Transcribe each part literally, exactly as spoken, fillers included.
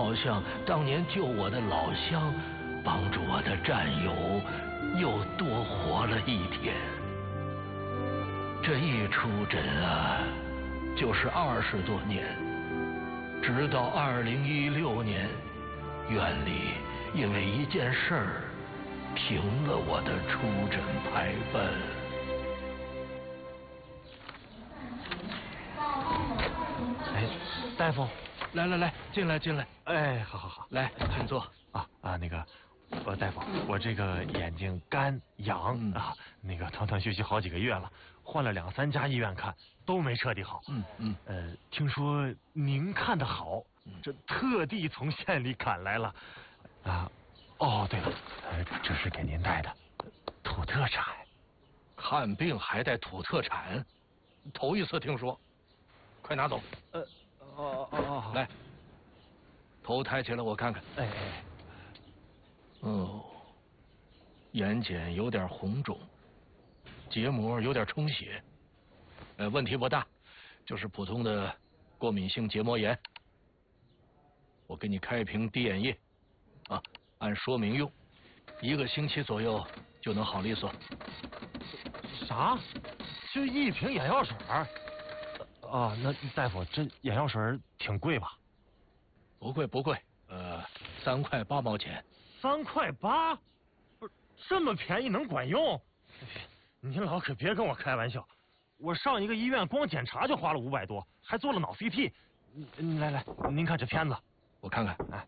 好像当年救我的老乡，帮助我的战友，又多活了一天。这一出诊啊，就是二十多年，直到二零一六年，院里因为一件事儿停了我的出诊排班。 哎，大夫， 来来来，进来进来。 哎，好好好， 来，请坐。 啊啊，那个，呃，大夫，我这个眼睛干痒、嗯、啊，那个断断续续好几个月了，换了两三家医院看，都没彻底好。 嗯嗯。 呃，听说您看得好，这特地从县里赶来了。啊，哦，对了，呃，这是给您带的土特产。 看病还带土特产，头一次听说。快拿走。 呃，哦哦哦， 来，头抬起来我看看。 哎哎。 哦，眼睑有点红肿，结膜有点充血，呃，问题不大，就是普通的过敏性结膜炎。我给你开一瓶滴眼液，啊，按说明用，一个星期左右就能好利索。 啥？就一瓶眼药水？啊，那大夫，这眼药水挺贵吧？ 不贵不贵，呃，三块八毛钱。 三块八？不是这么便宜能管用？您老可别跟我开玩笑，我上一个医院光检查就花了五百多，还做了脑 C T。来来，您看这片子， 我看看。 哎，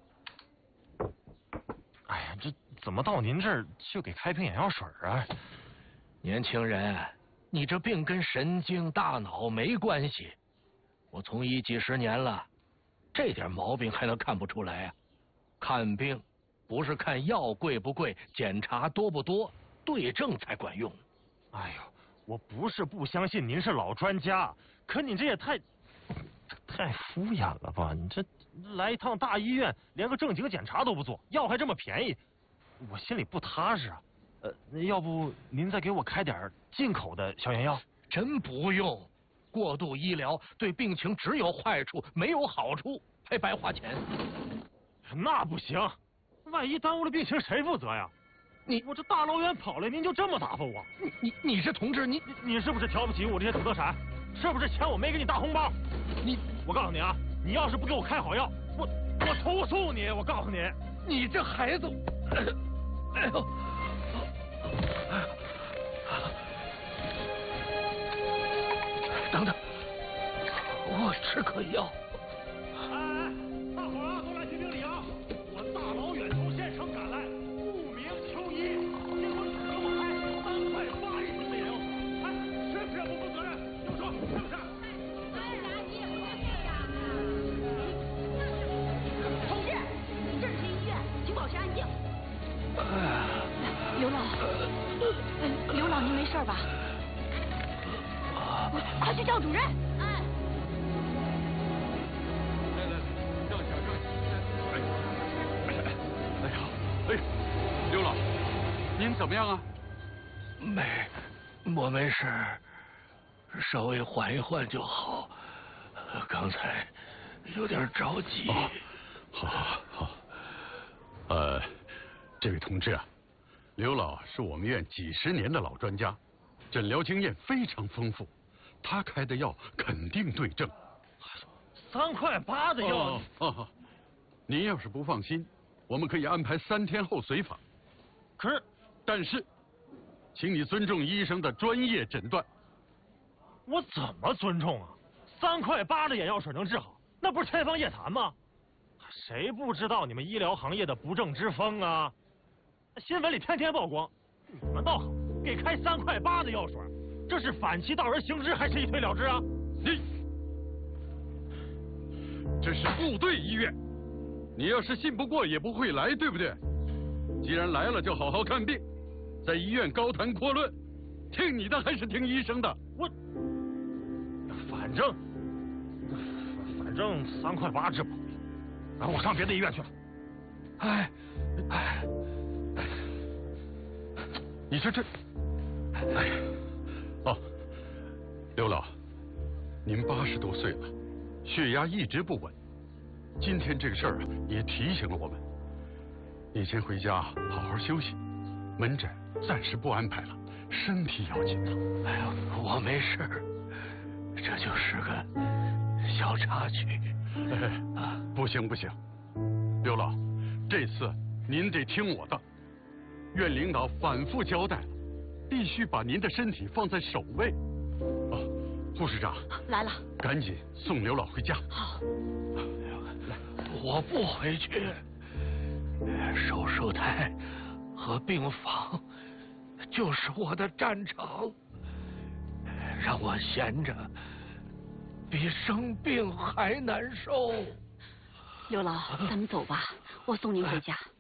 哎呀，这怎么到您这儿就给开瓶眼药水啊？ 年轻人，你这病跟神经大脑没关系，我从医几十年了，这点毛病还能看不出来啊？看病不是看药贵不贵，检查多不多，对症才管用。 哎呦，我不是不相信您是老专家，可你这也太太敷衍了吧？你这来一趟大医院，连个正经检查都不做，药还这么便宜，我心里不踏实啊。呃，要不您再给我开点进口的消炎药？ 真不用，过度医疗对病情只有坏处没有好处，还白花钱。 那不行，万一耽误了病情谁负责呀？你我这大老远跑来，您就这么打发我？ 你你你是同志，你你是不是瞧不起我这些土特产？是不是钱我没给你大红包？你我告诉你啊，你要是不给我开好药，我我投诉你！我告诉你， 你这孩子，哎呦！等等，我吃颗药。 哎，大伙儿啊，都来评评理啊！我大老远从县城赶来，慕名求医，结果只给我开三块八一瓶的眼药水，哎，是不是不负责任？你们说是不是？ 哎呀，你也不能这样啊！同志，这是医院，请保持安静。刘老，刘老，您没事吧？快去叫主任！哎， 来来来，让一下，让一下。哎，哎呀，哎，刘老，您怎么样啊？ 没，我没事，稍微缓一缓就好。刚才有点着急。 哦，好，好，好。呃，这位同志啊，刘老是我们院几十年的老专家，诊疗经验非常丰富。他开的药肯定对症。 三块八的药。 哦哦哦，您要是不放心，我们可以安排三天后随访。 可是， 但是，请你尊重医生的专业诊断。 我怎么尊重啊？三块八的眼药水能治好，那不是天方夜谭吗？谁不知道你们医疗行业的不正之风啊？新闻里天天曝光，你们倒好，给开三块八的药水。这是反其道而行之，还是一推了之啊？ 你，这是部队医院，你要是信不过也不会来，对不对？既然来了，就好好看病，在医院高谈阔论，听你的还是听医生的？ 我，反正，反正三块八治不好病，然后我上别的医院去了。 哎，哎， 你说这，哎呀。哦，刘老，您八十多岁了，血压一直不稳， 今天这个事儿啊，也提醒了我们。你先回家好好休息，门诊暂时不安排了，身体要紧呐。 哎呀，我没事，这就是个小插曲。 哎，啊，不行不行，刘老，这次您得听我的。院领导反复交代了，必须把您的身体放在首位。啊，护士长来了， 赶紧送刘老回家。 好， 我不回去，手术台和病房就是我的战场，让我闲着比生病还难受。 刘老，咱们走吧，我送您回家。